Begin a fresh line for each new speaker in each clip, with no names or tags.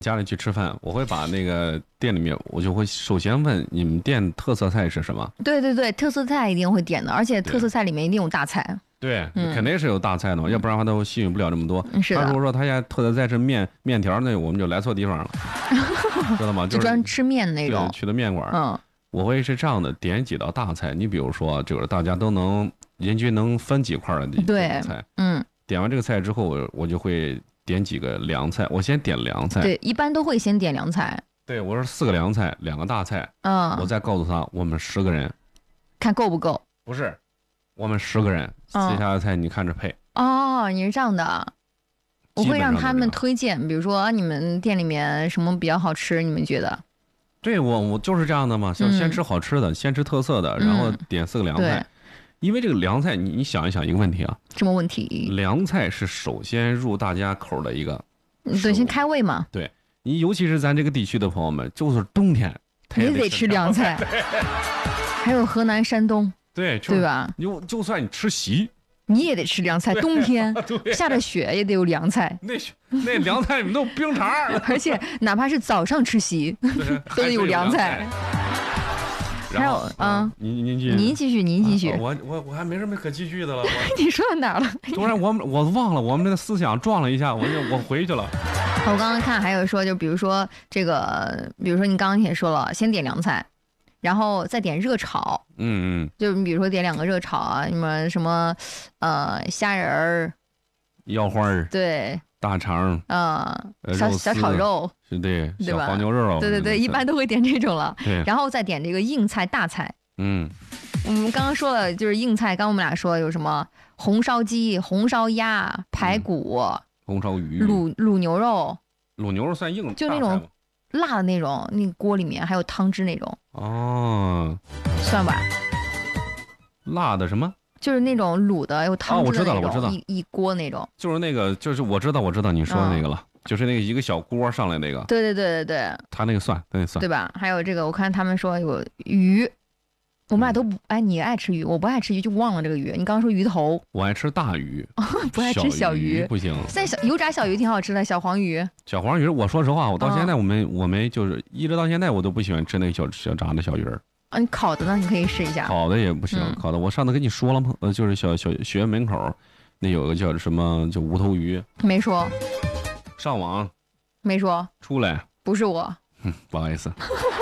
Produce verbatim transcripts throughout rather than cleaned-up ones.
家里去吃饭，我会把那个店里面，我就会首先问你们店特色菜是什么？
对对对，特色菜一定会点的，而且特色菜里面一定有大菜。
对，嗯、肯定是有大菜的嘛，要不然的话都吸引不了这么多。
是的。
他如果说他家特色菜是面面条，那我们就来错地方了，知道吗？就是
专吃面那种，
去的面馆。
嗯，
我会是这样的，点几道大菜，你比如说，就是大家都能人均能分几块的这菜，
嗯，
点完这个菜之后，我我就会。点几个凉菜，我先点凉菜。
对，一般都会先点凉菜。
对，我说四个凉菜，两个大菜。
嗯，
我再告诉他，我们十个人，
看够不够？
不是，我们十个人，接下来的菜你看着配。
哦，你是这样的，我会让他们推荐，比如说你们店里面什么比较好吃，你们觉得？
对我，我就是这样的嘛，先先吃好吃的，嗯、先吃特色的，然后点四个凉菜。
嗯
因为这个凉菜，你你想一想一个问题啊，
什么问题？
凉菜是首先入大家口的一个，
对，先开胃嘛。
对，你尤其是咱这个地区的朋友们，就是冬天，
你得吃凉菜，还有河南、山东，
对，
对吧？
就就算你吃席，
你也得吃凉菜。冬天下着雪也得有凉菜，
那那凉菜里面都有冰碴
而且哪怕是早上吃席，都得有凉菜。还有啊，
您您继续，
您继续，您继续。
我我我还没什么可继续的了。
你说到哪儿了？
突然我我忘了，我们的思想撞了一下，我就我回去了。
我刚刚看还有说，就比如说这个，比如说你刚刚也说了，先点凉菜，然后再点热炒。
嗯嗯。
就你比如说点两个热炒啊，什么什么，呃，虾仁儿、
腰花儿，
对，
大肠，
啊、呃，小小炒肉。
是对，
对吧？
小黄牛肉，
对对对，一般都会点这种了。
对，
然后再点这个硬菜、大菜。
嗯，
我们刚刚说了，就是硬菜，刚我们俩说有什么红烧鸡、红烧鸭、排骨、
嗯、红烧鱼、
卤卤牛肉。
卤牛肉算硬，
就那种辣的那种，那个锅里面还有汤汁那种。
哦，
算吧。
辣的什么？
就是那种卤的有汤汁的那种，
哦、我知道了，我知道，
一一锅那种。
就是那个，就是我知道，我知道你说的那个了。嗯，就是那个一个小锅上来那个，
对对对对对，
他那个算，那个算，
对吧？还有这个，我看他们说有鱼，我们俩都不，哎，你爱吃鱼，我不爱吃鱼，就忘了这个鱼。你刚刚说鱼头，
我爱吃大鱼，
不爱吃小鱼，
不行。
现在小油炸小鱼挺好吃的，小黄鱼。
小黄鱼，我说实话，我到现在我没、嗯、我没就是一直到现在我都不喜欢吃那个小小炸的小鱼儿。
啊，你烤的呢？你可以试一下。
烤的也不行，嗯、烤的我上次跟你说了吗？呃，就是小小学院门口那有个叫什么叫无头鱼，
没说。
上网。
没说
出来，
不是我，
嗯，不好意思，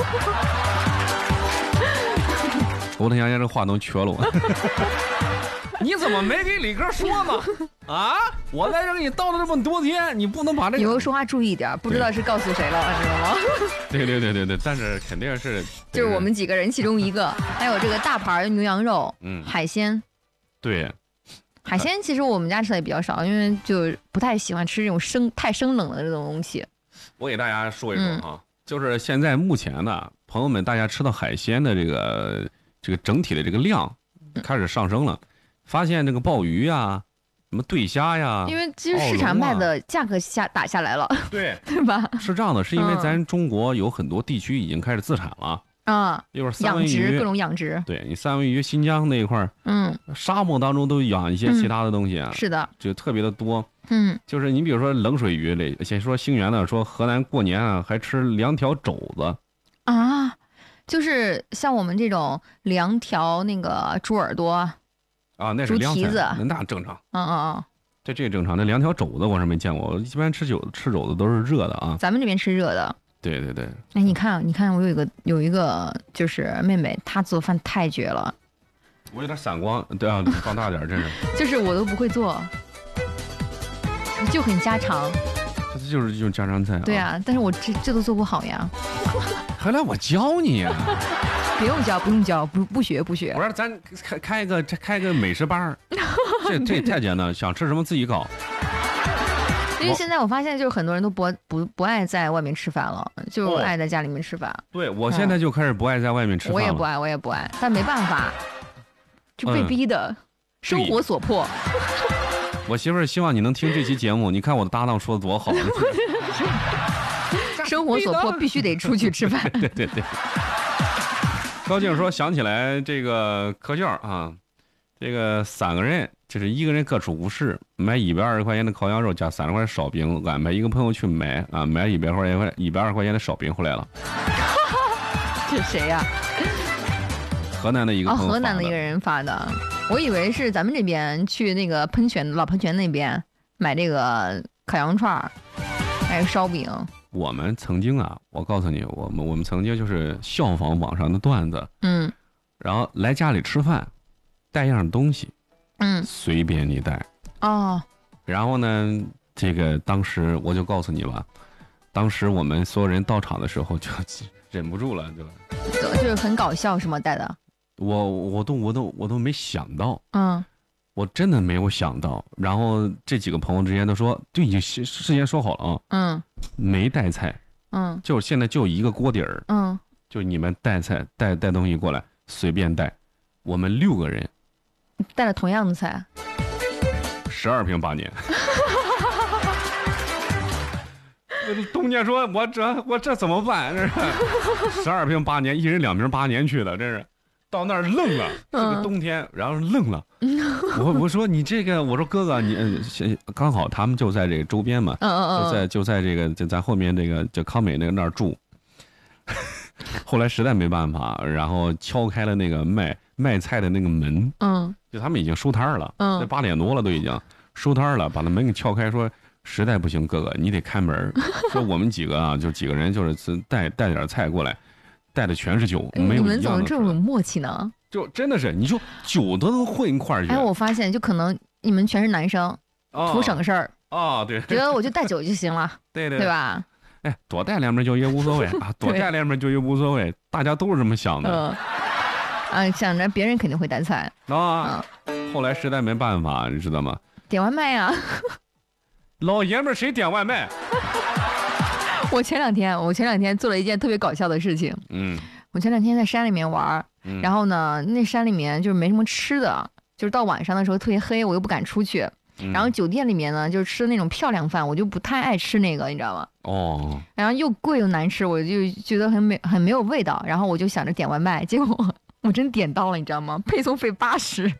我的想想这话筒缺了我。你怎么没给李哥说呢？啊，我在这给你倒了这么多天，你不能把这个。
以后说话注意点，不知道是告诉谁了，知道吗？
对对对对对，但是肯定是
就是我们几个人其中一个，还有这个大盘牛羊肉，
嗯，
海鲜，
对。
海鲜其实我们家吃的也比较少，因为就不太喜欢吃这种生太生冷的这种东西。
我给大家说一说哈，嗯、就是现在目前呢，朋友们大家吃到海鲜的这个这个整体的这个量开始上升了，发现这个鲍鱼呀、什么对虾呀，
因为其实市场卖的价格下打下来了，
对
对吧？
是这样的，是因为咱中国有很多地区已经开始自产了。
啊，
就是三文
鱼，各种养殖。
对你三文鱼，新疆那一块儿，
嗯，
沙漠当中都养一些其他的东西啊，
嗯、是的，
就特别的多。
嗯，
就是你比如说冷水鱼类，先说兴元的，说河南过年啊还吃凉条肘子
啊，就是像我们这种凉条那个猪耳朵
啊，那是凉
蹄子，
那正常。
嗯嗯嗯，
这这正常。那凉条肘子我是没见过，我一般吃肘吃肘子都是热的啊。
咱们这边吃热的。
对对对，
哎，你看，你看，我有一个有一个就是妹妹，她做饭太绝了。
我有点散光，对啊，放大点，真是。
就是我都不会做，就很家常。
这就是就是家常菜、啊。
对啊，但是我这这都做不好呀。
还来我教你呀、啊？
不用教，不用教，不不学不学。
我说咱开开一个开个美食班这这太简单，想吃什么自己搞。
因为现在我发现，就是很多人都不不不爱在外面吃饭了，就爱在家里面吃饭。
哦、对，我现在就开始不爱在外面吃饭了、嗯。
我也不爱，我也不爱，但没办法，就被逼的，嗯、生活所迫。
我媳妇儿希望你能听这期节目，你看我的搭档说的多好。
生活所迫，必须得出去吃饭。
对对对。高静说想起来这个科教啊。这个三个人就是一个人各处无事，买一百二十块钱的烤羊肉加三十块烧饼，安排一个朋友去买啊，买一百块钱一百二十块钱的烧饼回来了。
这谁呀、啊？
河南的一个朋友、
哦、河南的一个人发的，我以为是咱们这边去那个喷泉老喷泉那边买这个烤羊串还有烧饼。
我们曾经啊，我告诉你，我们我们曾经就是效仿网上的段子，
嗯，
然后来家里吃饭，带样东西，
嗯，
随便你带
哦。
然后呢，这个当时我就告诉你吧，当时我们所有人到场的时候就忍不住了，就
就是很搞笑，是吗？带的。
我我都我都我都没想到，
嗯，
我真的没有想到。然后这几个朋友之间都说，就已经事事先说好了啊，
嗯，
没带菜，
嗯，
就现在就一个锅底儿，
嗯，
就你们带菜带带东西过来，随便带。我们六个人
带了同样的菜，
十二瓶八年。东家说：“我这我这怎么办？这是十二瓶八年，一人两瓶八年去的，这是到那儿愣了。这个冬天，然后愣了。我我说你这个，我说哥哥，你嗯，刚好他们就在这个周边嘛，
嗯嗯嗯，
就在就在这个就在后面这个就康美那个那儿住。后来实在没办法，然后敲开了那个卖卖菜的那个门，
嗯，
就他们已经收摊了，
嗯，
这八点多了都已经收摊了，把那门给撬开说。”实在不行，哥哥，你得开门。说我们几个啊，就几个人，就是带带点菜过来，带的全是酒，没有一样的。
你们怎么这种默契呢？
就真的是，你说酒都能混一块儿去。
哎，我发现就可能你们全是男生，
哦、
图省事儿
啊、哦，对，
觉得我就带酒就行了，
对对
对吧？
哎，多带两瓶酒也无所谓啊，多带两瓶酒也无所谓，大家都是这么想的。
嗯，啊，想着别人肯定会带菜
啊、嗯。后来实在没办法，你知道吗？
点外卖呀。
老爷们儿谁点外卖？
我前两天，我前两天做了一件特别搞笑的事情。
嗯，
我前两天在山里面玩，
嗯、
然后呢，那山里面就是没什么吃的，就是到晚上的时候特别黑，我又不敢出去。
嗯、
然后酒店里面呢，就是吃那种漂亮饭，我就不太爱吃那个，你知道吗？
哦。
然后又贵又难吃，我就觉得很没很没有味道。然后我就想着点外卖，结果我真点到了，你知道吗？配送费八十。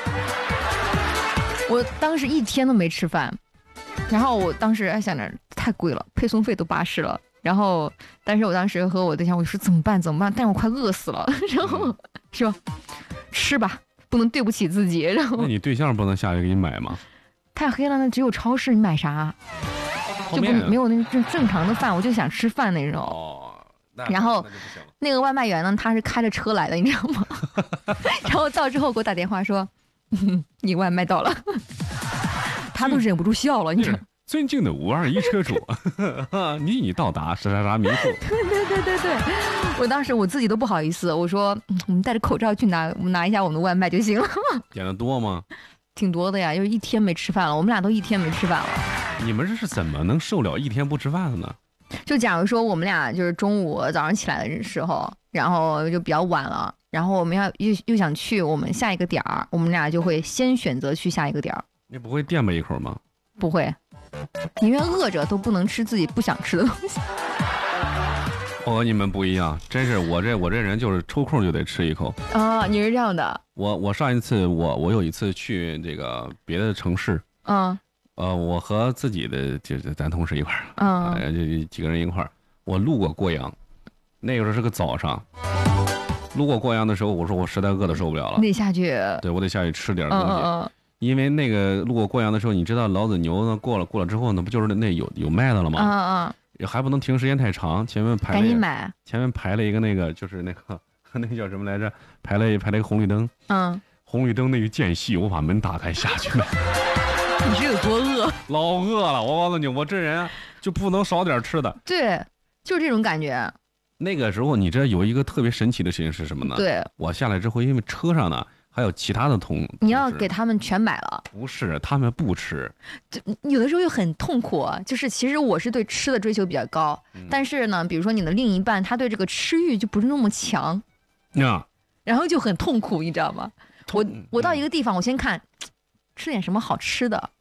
我当时一天都没吃饭。然后我当时还想着太贵了，配送费都八十了。然后，但是我当时和我对象我说怎么办怎么办？但是我快饿死了。然后说吃吧，不能对不起自己。然后
那你对象不能下去给你买吗？
太黑了，那只有超市，你买啥？就不没有那正正常的饭，我就想吃饭那种。
哦。
然后那个外卖员呢，他是开着车来的，你知道吗？然后到之后给我打电话说，你外卖到了。他都忍不住笑了，你知道？
尊敬的五二一车主，你已到达啥啥啥民宿。
对对对对对，我当时我自己都不好意思，我说、嗯、我们戴着口罩去拿，我们拿一下我们的外卖就行了。
点的多吗？
挺多的呀，就是一天没吃饭了，我们俩都一天没吃饭了。
你们这是怎么能受了一天不吃饭的呢？
就假如说我们俩就是中午早上起来的时候，然后就比较晚了，然后我们要又又想去我们下一个点儿，我们俩就会先选择去下一个点儿。
你不会垫吧一口吗？
不会，宁愿饿着都不能吃自己不想吃的东西。
我和你们不一样，真是我这我这人就是抽空就得吃一口
啊、哦！你是这样的？
我我上一次我我有一次去这个别的城市，
嗯，
呃，我和自己的就是咱同事一块儿，
嗯，
呃，就几个人一块儿，我路过过阳，那个时候是个早上。路过过阳的时候，我说我实在饿得受不了了，
你得下去，
对我得下去吃点东西。
嗯嗯嗯，
因为那个路过过阳的时候，你知道老子牛呢过了过了之后呢，不就是那有有卖的了吗？
嗯嗯
嗯，还不能停时间太长，前面排
赶紧买，
前面排了一个那个就是那个那个叫什么来着？排了排了一个红绿灯，
嗯，
红绿灯那个间隙，我把门打开下去了。
你是有多饿？
老饿了，我告诉你，我这人就不能少点吃的。
对，就是这种感觉。
那个时候，你知道有一个特别神奇的事情是什么呢？
对，
我下来之后，因为车上呢还有其他的同，
你要给他们全买了。
不是，他们不吃。
就有的时候又很痛苦，就是其实我是对吃的追求比较高，嗯、但是呢，比如说你的另一半他对这个吃欲就不是那么强，
啊，
然后就很痛苦，你知道吗？我我到一个地方，我先看吃点什么好吃的，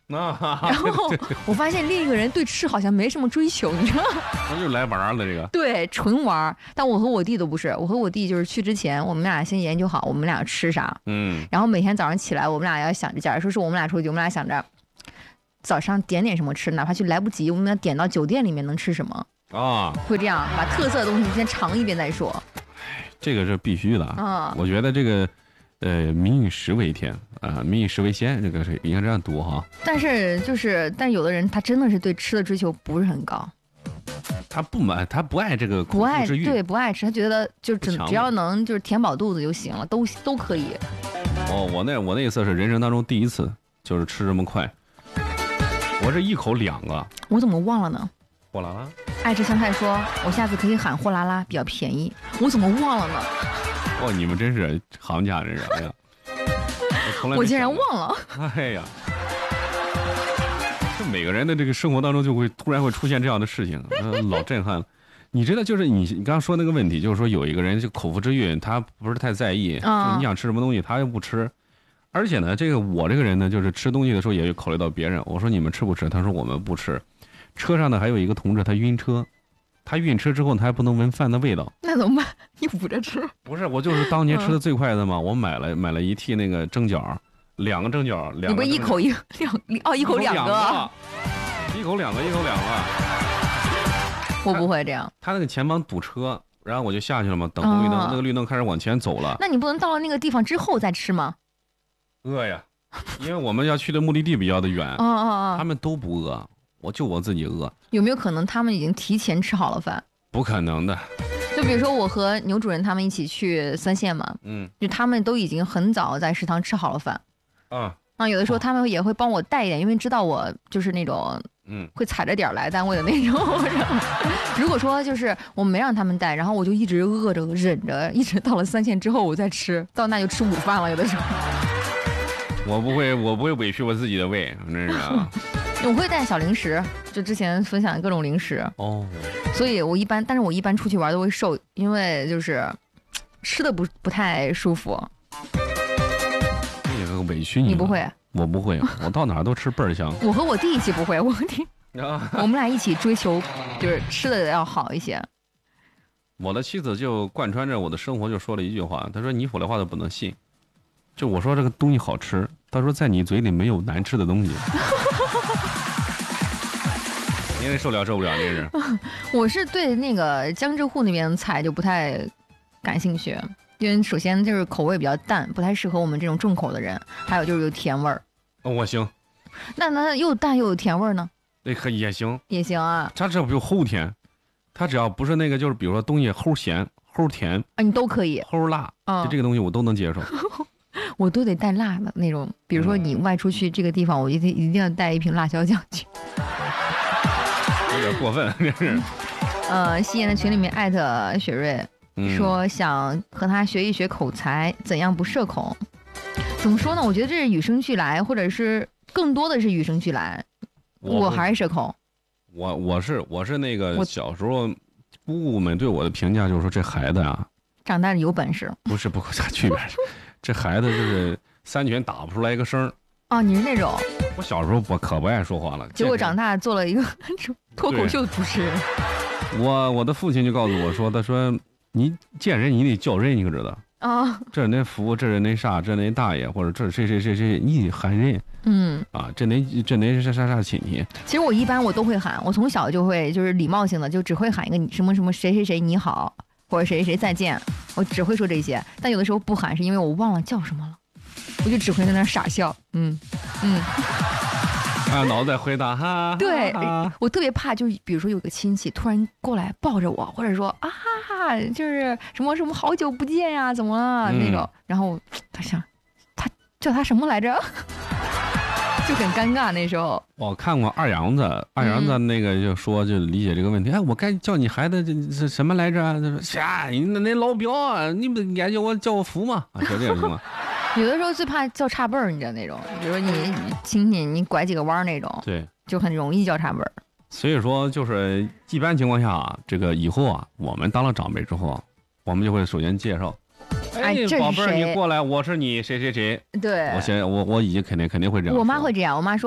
那
然后我发现另一个人对吃好像没什么追求，你知道吗？
那就来玩了这个。
对，纯玩。但我和我弟都不是，我和我弟就是去之前，我们俩先研究好我们俩吃啥，
嗯，
然后每天早上起来，我们俩要想着，假如说是我们俩出去，我们俩想着早上点点什么吃，哪怕去来不及，我们俩点到酒店里面能吃什么
啊，
会这样把特色的东西先尝一遍再说。
这个是必须的
啊，
我觉得这个。呃，民以食为天啊，民以食为先，这个是应该这样读哈。
但是就是，但有的人他真的是对吃的追求不是很高，
他不满，他不爱这个
不爱对不爱吃，他觉得就只只要能就是填饱肚子就行了，都都可以。
哦，我那我那一次是人生当中第一次，就是吃这么快，我这一口两个。
我怎么忘了呢？
货拉拉。
爱吃香菜说，我下次可以喊货拉拉，比较便宜。我怎么忘了呢？
哦，你们真是行家，真是哎呀！我从来
我竟然忘了。
哎呀，就每个人的这个生活当中就会突然会出现这样的事情，呃、老震撼了。你知道，就是你你刚刚说那个问题，就是说有一个人就口腹之欲，他不是太在意，
嗯、
就你想吃什么东西，他又不吃。而且呢，这个我这个人呢，就是吃东西的时候也会考虑到别人。我说你们吃不吃？他说我们不吃。车上呢还有一个同志，他晕车。他晕车之后，他还不能闻饭的味道，
那怎么办？你捂着吃？
不是，我就是当年吃的最快的嘛。嗯、我买了买了一屉那个蒸饺，两个蒸饺，两个。
你不是一口一两哦，一口两个，
一口两个，一口两个。
我不会这样。
他那个前方堵车，然后我就下去了嘛，等红绿灯，哦、那个绿灯开始往前走了。
那你不能到了那个地方之后再吃吗？
饿呀，因为我们要去的目的地比较的远。
哦哦哦，
他们都不饿。我就我自己饿，
有没有可能他们已经提前吃好了饭？
不可能的。
就比如说我和牛主任他们一起去三线嘛，
嗯，
就他们都已经很早在食堂吃好了饭。
啊
啊，有的时候他们也会帮我带一点，因为知道我就是那种嗯会踩着点来单位的那种。如果说就是我没让他们带，然后我就一直饿着忍着，一直到了三线之后我再吃，到那就吃午饭了。有的时候
我不会，我不会委屈我自己的胃，真是啊。
我会带小零食，就之前分享的各种零食
哦，
所以我一般，但是我一般出去玩都会瘦，因为就是吃的不不太舒服。
这个委屈你，
你不会？
我不会，我到哪都吃倍儿香。
我和我弟一起不会，我弟，我们俩一起追求就是吃的要好一些。
我的妻子就贯穿着我的生活，就说了一句话，她说：“你说的话都不能信。”就我说这个东西好吃，她说在你嘴里没有难吃的东西。因为受了受不了，这是。
我是对那个江浙沪那边的菜就不太感兴趣，因为首先就是口味比较淡，不太适合我们这种重口的人。还有就是有甜味儿。
哦，我行。
那那又淡又有甜味儿呢？
那可也行。
也行啊。
它只要不有齁甜，它只要不是那个就是比如说东西齁咸、齁甜
啊，你都可以。
齁辣，
嗯、
就这个东西我都能接受。
我都得带辣的那种，比如说你外出去这个地方，我一定一定要带一瓶辣椒酱去。
有点过分，这是。
呃，西妍的群里面艾特雪瑞、嗯、说想和他学一学口才，怎样不社恐？怎么说呢？我觉得这是与生俱来，或者是更多的是与生俱来。我, 我还是社恐。
我我是我是那个小时候，姑姑们对我的评价就是说这孩子啊，
长大有本事。
不是不啥区别，这孩子就是三拳打不出来一个声。
哦，你是那种。
我小时候我可不爱说话了，
结果长大做了一个脱口秀主持人。
我我的父亲就告诉我说，他说你见人你得叫人，你可知道
啊？哦、
这是那福，这是那啥，这那大爷，或者这谁谁谁谁，你得喊人。
嗯
啊，这那这那啥啥啥亲戚。
其实我一般我都会喊，我从小就会就是礼貌性的，就只会喊一个你什么什么谁谁谁你好，或者谁谁谁再见，我只会说这些。但有的时候不喊是因为我忘了叫什么了。我就只会在那傻笑，嗯嗯，
啊，脑袋回答哈。
对，我特别怕，就是比如说有个亲戚突然过来抱着我，或者说啊哈哈，就是什么什么好久不见呀、啊，怎么了、嗯、那种，然后他想，他叫他什么来着，就很尴尬那时候。
我看过二杨子，二杨子那个就说就理解这个问题，嗯、哎，我该叫你孩子这是什么来着？他说啥？你那那老表啊，你不应该叫我叫我福吗？啊，就这样吗？
有的时候最怕叫差辈儿，你知道那种，比如说你亲戚你拐几个弯那种，
对，
就很容易叫差辈儿。
所以说，就是一般情况下啊，这个以后啊，我们当了长辈之后，我们就会首先介绍，哎，宝贝儿，你过来，我是你谁谁谁。
对，
我先我我已经肯定肯定会这样。
我妈会这样，我妈说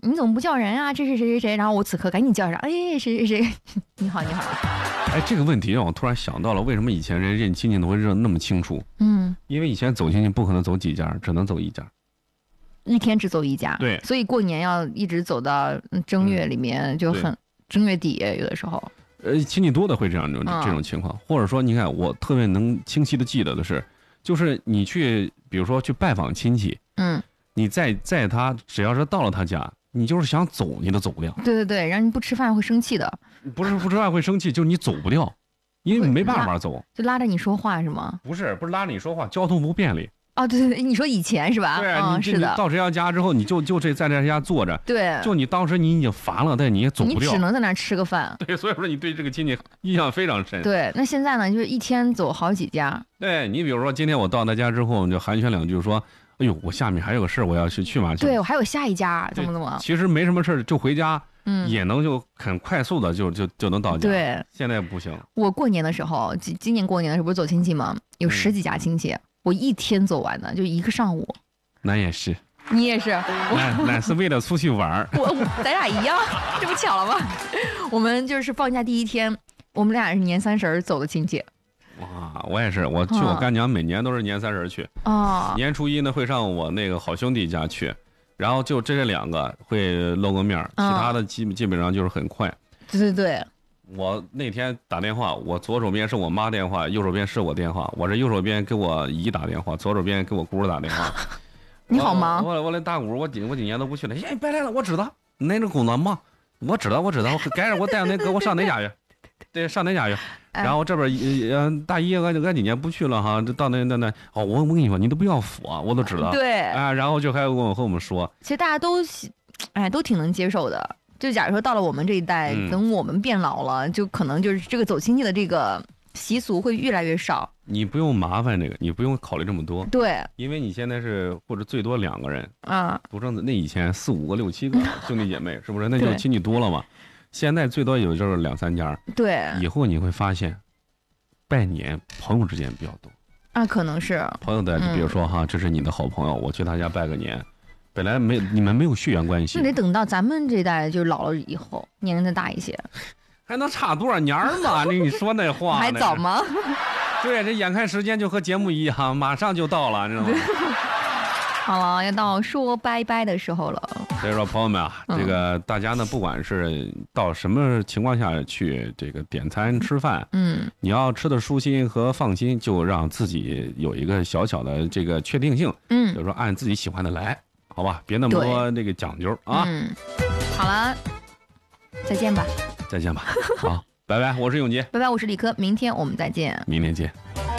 你怎么不叫人啊？这是谁谁谁？然后我此刻赶紧叫上，哎，谁谁谁，你好你好。
哎，这个问题让我突然想到了，为什么以前人认亲戚都会认那么清楚？
嗯，
因为以前走亲戚不可能走几家，只能走一家，
一天只走一家。
对，
所以过年要一直走到正月里面，就很正月底有的时候。
呃，亲戚多的会这样这种、嗯、这种情况，或者说，你看我特别能清晰的记得的是，就是你去，比如说去拜访亲戚，
嗯，
你在在他只要是到了他家，你就是想走你都走不掉。
对对对，然后你不吃饭会生气的。
不是不吃饭会生气，就是你走不掉，因为你没办法走，
就拉着你说话是吗？
不是不是拉着你说话，交通不便利。
哦，对对对，你说以前是吧？
对啊，
嗯、
你
是的。
到谁家家之后，你就就这在这家坐着，
对，
就你当时你已经烦了，但你也走不掉，
你只能在那儿吃个饭。
对，所以说你对这个亲戚印象非常深。
对，那现在呢，就是一天走好几家。
对，你比如说今天我到他家之后，就寒暄两句说，哎呦，我下面还有个事我要去去嘛去。
对，我还有下一家，怎么怎么。
其实没什么事就回家。
嗯，
也能就很快速的就就就能到家。
对，
现在不行。
我过年的时候，今今年过年的时候不是走亲戚吗？有十几家亲戚，嗯、我一天走完的，就一个上午。
那也是，
你也是，
那那是为了出去玩
我我咱俩一样，这不巧了吗？我们就是放假第一天，我们俩是年三十走的亲戚。
哇，我也是，我去我干娘每年都是年三十去。
哦。
年初一呢会上我那个好兄弟家去。然后就这两个会露个面，其他的基基本上就是很快。
对对对，
我那天打电话，我左手边是我妈电话，右手边是我电话，我这右手边给我姨打电话，左手边给我姑打电话。
你好忙。
我我那大姑，我今我今年都不去了。哎，别来了，我知道，那个工作忙，我知道我知道，改着我带那哥我上哪家去？对，上哪家去？然后这边呃大姨俺俺今年不去了哈，到那那那哦，我我跟你说，你都不要服啊，我都知道。
对
啊，然后就还有跟我和我们说，
其实大家都哎都挺能接受的。就假如说到了我们这一代，
嗯、
等我们变老了，就可能就是这个走亲戚的这个习俗会越来越少。
你不用麻烦这个，你不用考虑这么多。
对，
因为你现在是或者最多两个人
啊，
不正那以前四五个六七个兄弟姐妹，是不是？那就亲戚多了嘛。现在最多有就是两三家。
对，
以后你会发现。拜年朋友之间比较多
啊，可能是
朋友的，比如说哈、嗯，这是你的好朋友，我去他家拜个年，本来没你们没有血缘关系，
那得等到咱们这代就老了以后，年龄再大一些，
还能差多少年嘛？你说那话
还早吗？
对，这眼看时间就和节目一样，马上就到了，你知道吗？
好了，要到说拜拜的时候了。
所以说，朋友们啊，嗯、这个大家呢，不管是到什么情况下去这个点餐吃饭，
嗯，
你要吃的舒心和放心，就让自己有一个小小的这个确定性，
嗯，
就是说按自己喜欢的来，好吧，别那么多那个讲究啊。
嗯，好了，再见吧。
再见吧，好，拜拜，我是永杰，
拜拜，我是李科，明天我们再见，
明天见。